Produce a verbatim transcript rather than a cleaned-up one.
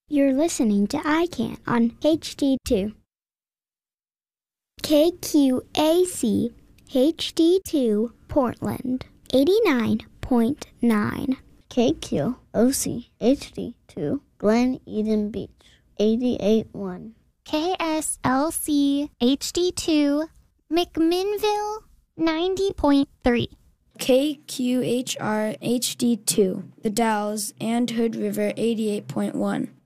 You're listening to I C A N on H D two. K Q A C H D two Portland, eighty-nine point nine. K Q O C H D two Glen Eden Beach, eighty-eight point one. K S L C H D two McMinnville, ninety point three. K Q H R H D two The Dalles and Hood River, eighty-eight point one.